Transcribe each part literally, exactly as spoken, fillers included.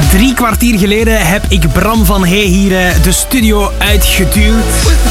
Drie kwartier geleden heb ik Bram van Hey hier uh, de studio uitgeduwd.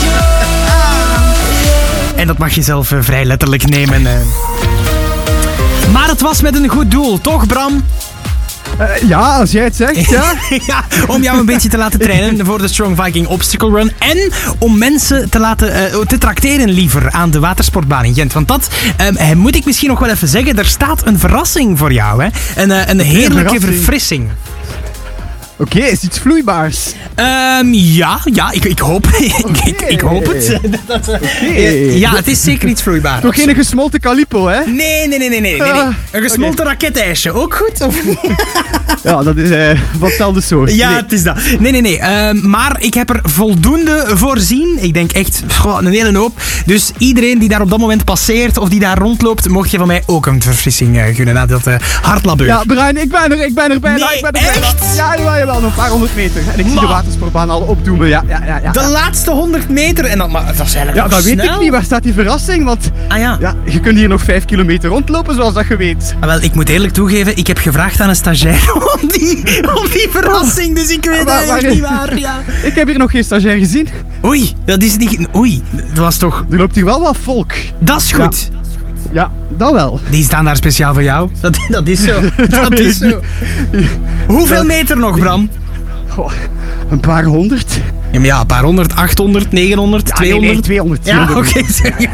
En dat mag je zelf uh, vrij letterlijk nemen. Uh. Maar het was met een goed doel, toch Bram? Uh, ja, als jij het zegt, ja. Ja, om jou een beetje te laten trainen voor de Strong Viking Obstacle Run. En om mensen te laten uh, te trakteren liever aan de watersportbaan in Gent. Want dat uh, moet ik misschien nog wel even zeggen. Er staat een verrassing voor jou. Hè? Een, uh, een heerlijke een verfrissing. Oké, okay, is iets vloeibaars? Um, ja, ja ik, ik hoop okay. ik, ik hoop het. Dat, okay. Ja, het is zeker iets vloeibaars. Nog geen gesmolten calipo, hè? Nee, nee, nee, nee. nee, nee. Uh, een gesmolten okay. raketijsje, ook goed? Of niet? Ja, dat is uh, wat hetzelfde soort. Ja, nee. het is dat. Nee, nee, nee. Uh, maar ik heb er voldoende voorzien. Ik denk echt goh, een hele hoop. Dus iedereen die daar op dat moment passeert of die daar rondloopt, mocht je van mij ook een verfrissing uh, gunnen na dat uh, hardlabeur. Ja, Brian, ik ben er, ik ben er bijna. Nee, ik ben er echt? bijna. Ja, ja, wel nog een paar honderd meter. En ik Ma. zie de watersportbaan al opdoemen. Ja, ja, ja, ja. De laatste honderd meter. En dat, maar dat is eigenlijk Ja, dat snel. weet ik niet. Waar staat die verrassing? Want ah, ja. Ja, je kunt hier nog vijf kilometer rondlopen, zoals dat je weet. Ah, wel, ik moet eerlijk toegeven, ik heb gevraagd aan een stagiair om die, om die verrassing. Dus ik weet maar, eigenlijk niet waar. Ja. Ik heb hier nog geen stagiair gezien. Oei, dat is niet... Oei, dat was toch... Er loopt hier wel wat volk. Dat is goed. Ja. Ja, dat wel. Die staan daar speciaal voor jou. Dat, dat is zo. Dat, dat is zo. Hoeveel meter nog, Bram? Goh, een paar honderd. Ja, maar ja, een paar honderd, achthonderd, negenhonderd, ja, tweehonderd. Nee, nee, tweehonderd. Ja, oké. Okay,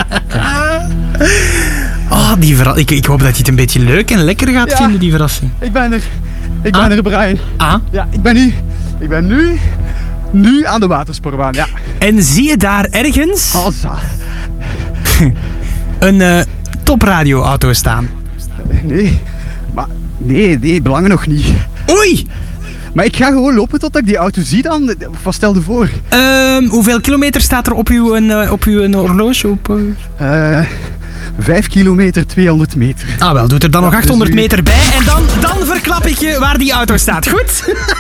oh, die verra- ik, ik hoop dat je het een beetje leuk en lekker gaat ja, vinden, die verrassing. Ik ben er. Ik ben ah. er, Brian. Ah? Ja, ik ben nu... Ik ben nu... Nu aan de watersportbaan, ja. En zie je daar ergens... Alza. een uh, topradioauto staan? Nee. Maar... Nee, nee, belangen nog niet. Oei! Maar ik ga gewoon lopen tot ik die auto zie dan. Wat stel je voor? Um, hoeveel kilometer staat er op uw, uh, op uw uh, horloge? Op, uh... Uh, vijf kilometer, tweehonderd meter. Ah wel, doet er dan ja, nog achthonderd meter bij. En dan, dan verklap ik je waar die auto staat. Goed?